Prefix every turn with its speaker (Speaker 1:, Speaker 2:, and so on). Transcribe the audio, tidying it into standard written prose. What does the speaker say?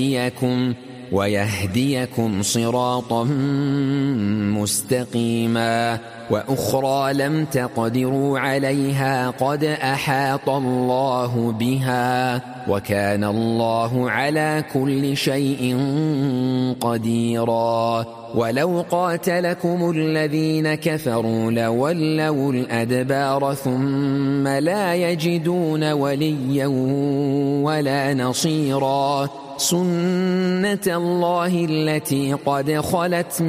Speaker 1: ويهديكم صراطا مستقيما. وأخرى لم تقدروا عليها قد أحاط الله بها، وكان الله على كل شيء قديرا. ولو قاتلكم الذين كفروا لولوا الأدبار ثم لا يجدون وليا ولا نصيرا. سنة الله التي قد خلت